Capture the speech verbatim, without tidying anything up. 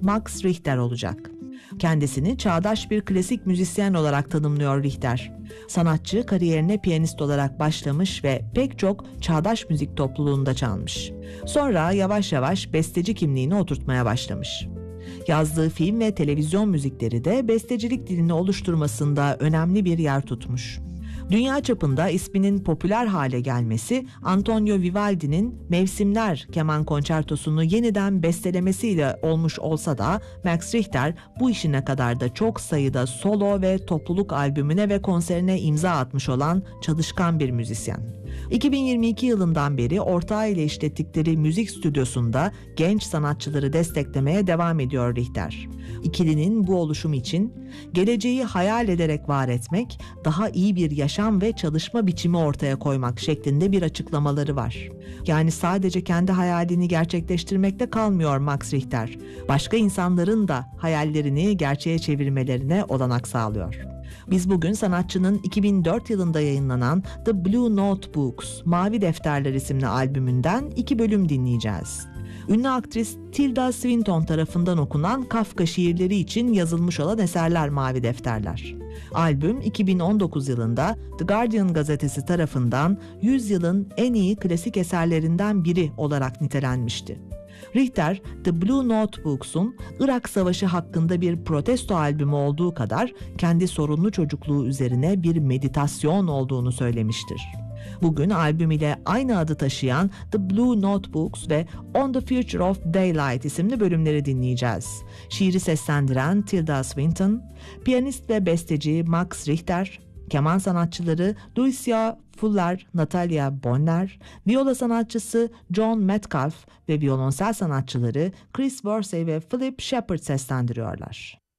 Max Richter olacak. Kendisini çağdaş bir klasik müzisyen olarak tanımlıyor Richter. Sanatçı kariyerine piyanist olarak başlamış ve pek çok çağdaş müzik topluluğunda çalmış. Sonra yavaş yavaş besteci kimliğini oturtmaya başlamış. Yazdığı film ve televizyon müzikleri de bestecilik dilini oluşturmasında önemli bir yer tutmuş. Dünya çapında isminin popüler hale gelmesi, Antonio Vivaldi'nin Mevsimler keman konçertosunu yeniden bestelemesiyle olmuş olsa da Max Richter bu işine kadar da çok sayıda solo ve topluluk albümüne ve konserine imza atmış olan çalışkan bir müzisyen. iki bin yirmi iki yılından beri ortağıyla işlettikleri müzik stüdyosunda genç sanatçıları desteklemeye devam ediyor Richter. İkilinin bu oluşum için geleceği hayal ederek var etmek, daha iyi bir yaşam ve çalışma biçimi ortaya koymak şeklinde bir açıklamaları var. Yani sadece kendi hayalini gerçekleştirmekte kalmıyor Max Richter. Başka insanların da hayallerini gerçeğe çevirmelerine olanak sağlıyor. Biz bugün sanatçının iki bin dört yılında yayınlanan The Blue Notebooks, Mavi Defterler isimli albümünden iki bölüm dinleyeceğiz. Ünlü aktris Tilda Swinton tarafından okunan Kafka şiirleri için yazılmış olan eserler Mavi Defterler. Albüm iki bin on dokuz yılında The Guardian gazetesi tarafından yüzyılın en iyi klasik eserlerinden biri olarak nitelenmişti. Richter, The Blue Notebooks'un Irak Savaşı hakkında bir protesto albümü olduğu kadar kendi sorunlu çocukluğu üzerine bir meditasyon olduğunu söylemiştir. Bugün albüm ile aynı adı taşıyan The Blue Notebooks ve On the Future of Daylight isimli bölümleri dinleyeceğiz. Şiiri seslendiren Tilda Swinton, piyanist ve besteci Max Richter, keman sanatçıları Lucia Fuller, Natalia Bonner, viola sanatçısı John Metcalf ve violonsel sanatçıları Chris Worsey ve Philip Shepard seslendiriyorlar.